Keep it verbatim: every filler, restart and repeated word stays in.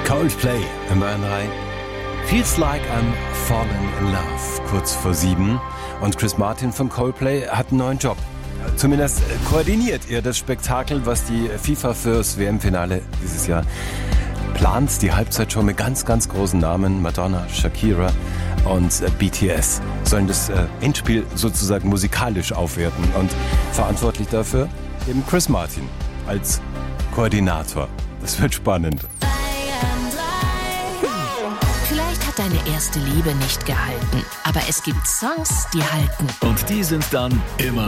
Coldplay im Bayern drei. Feels like I'm falling in love. Kurz vor sieben. Und Chris Martin von Coldplay hat einen neuen Job. Zumindest koordiniert er das Spektakel, was die FIFA fürs W M-Finale dieses Jahr plant. Die Halbzeitshow mit ganz, ganz großen Namen. Madonna, Shakira und B T S sollen das Endspiel sozusagen musikalisch aufwerten. Und verantwortlich dafür eben Chris Martin als Koordinator. Das wird spannend. Vielleicht hat deine erste Liebe nicht gehalten, aber es gibt Songs, die halten. Und die sind dann immer